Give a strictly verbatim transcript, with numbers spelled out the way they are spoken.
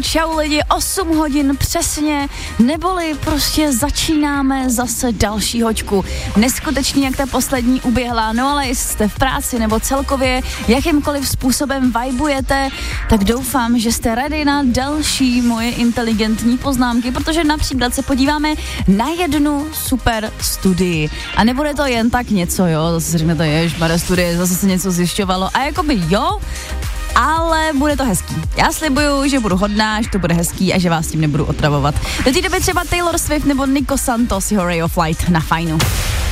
čau lidi, osm hodin přesně, neboli prostě začínáme zase další hoďku. Neskutečný, jak ta poslední uběhla, no ale jestli jste v práci nebo celkově jakýmkoliv způsobem vibujete, tak doufám, že jste ready na další moje inteligentní poznámky, protože například se podíváme na jednu super studii. A nebude to jen tak něco, jo, zase řeknete, ježmare, studie, zase se něco zjišťovalo a jakoby jo, ale bude to hezký. Já slibuju, že budu hodná, že to bude hezký a že vás tím nebudu otravovat. Do té doby třeba Taylor Swift nebo Nico Santos, jeho Ray of Light na fajnu.